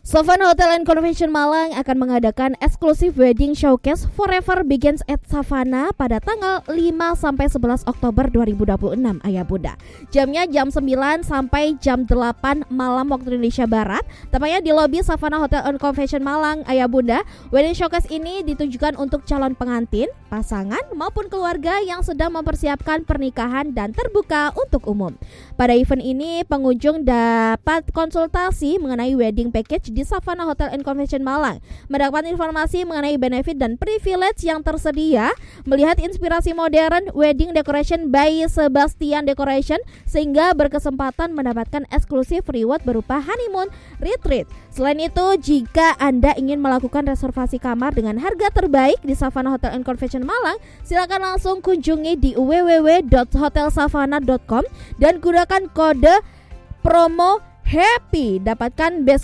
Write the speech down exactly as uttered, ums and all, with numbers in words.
Savannah Hotel and Convention Malang akan mengadakan eksklusif wedding showcase Forever Begins at Savannah pada tanggal lima sampai sebelas Oktober dua ribu dua puluh enam, Ayah Bunda. Jamnya jam sembilan sampai jam delapan malam waktu Indonesia Barat, tepatnya di lobi Savannah Hotel and Convention Malang, Ayah Bunda. Wedding showcase ini ditujukan untuk calon pengantin, pasangan maupun keluarga yang sedang mempersiapkan pernikahan dan terbuka untuk umum. Pada event ini pengunjung dapat konsultasi mengenai wedding package di Savannah Hotel and Convention Malang, mendapat informasi mengenai benefit dan privilege yang tersedia, melihat inspirasi modern wedding decoration by Sebastian Decoration, sehingga berkesempatan mendapatkan eksklusif reward berupa honeymoon retreat. Selain itu, jika Anda ingin melakukan reservasi kamar dengan harga terbaik di Savannah Hotel and Convention Malang, silakan langsung kunjungi di w w w dot hotel savannah dot com dan gunakan kode promo HAPPY. Dapatkan best